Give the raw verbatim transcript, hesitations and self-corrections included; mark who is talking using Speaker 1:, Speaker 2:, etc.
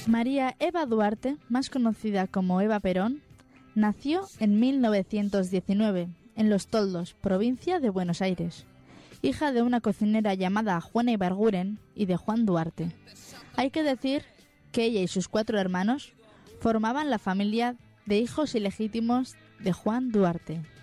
Speaker 1: María Eva Duarte, más conocida como Eva Perón, nació en mil novecientos diecinueve en Los Toldos, provincia de Buenos Aires, hija de una cocinera llamada Juana Ibarguren y de Juan Duarte. Hay que decir que ella y sus cuatro hermanos formaban la familia de hijos ilegítimos de Juan Duarte.